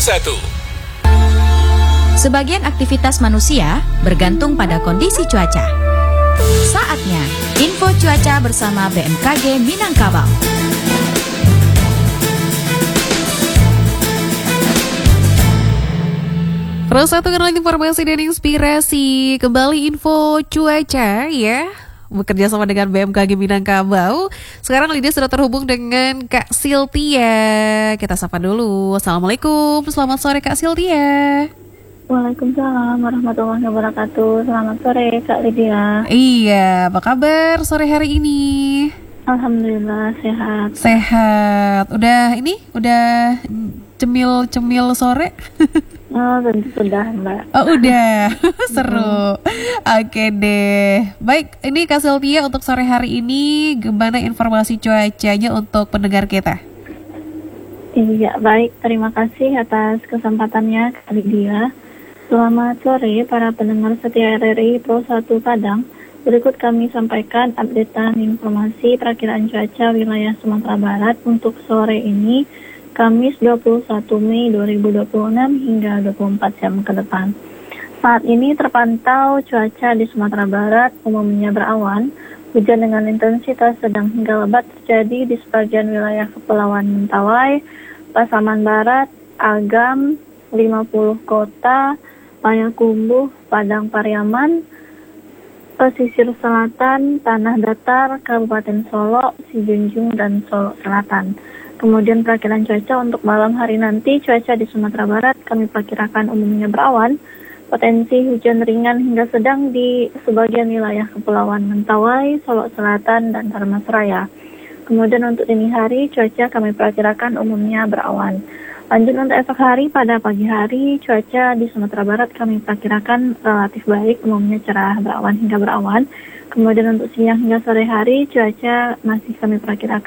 Sebagian aktivitas manusia bergantung pada kondisi cuaca. Saatnya info cuaca bersama BMKG Minangkabau. Terus satu lagi informasi dan inspirasi. Kembali info cuaca ya, bekerja sama dengan BMKG Minangkabau. Sekarang Lydia sudah terhubung dengan Kak Siltia. Kita sapa dulu. Assalamualaikum, selamat sore Kak Siltia. Waalaikumsalam warahmatullahi wabarakatuh. Selamat sore Kak Lydia. Iya, apa kabar sore hari ini? Alhamdulillah sehat. Sehat. Udah cemil sore? Oh, tentu sudah Mbak. Oh udah, seru. Oke deh. Baik, ini Kak Siltia untuk sore hari ini gimana informasi cuacanya untuk pendengar kita? Iya baik, terima kasih atas kesempatannya Kak Lydia. Selamat sore para pendengar setia RRI Pro 1 Padang. Berikut kami sampaikan updatean informasi perakiraan cuaca wilayah Sumatera Barat untuk sore ini, Kamis 21 Mei 2026 hingga 24 jam ke depan. Saat ini terpantau cuaca di Sumatera Barat umumnya berawan, hujan dengan intensitas sedang hingga lebat terjadi di sebagian wilayah Kepulauan Mentawai, Pasaman Barat, Agam, 50 Kota, Payakumbuh, Padang Pariaman, pesisir selatan, Tanah Datar, Kabupaten Solo, Sijunjung, dan Solo Selatan. Kemudian perakiran cuaca untuk malam hari nanti, cuaca di Sumatera Barat kami perkirakan umumnya berawan, potensi hujan ringan hingga sedang di sebagian wilayah Kepulauan Mentawai, Solo Selatan, dan Dharmasraya. Kemudian untuk dini hari, cuaca kami perkirakan umumnya berawan. Lanjut untuk esok hari, pada pagi hari, cuaca di Sumatera Barat kami perkirakan relatif baik, umumnya cerah berawan hingga berawan. Kemudian untuk siang hingga sore hari, cuaca masih kami perkirakan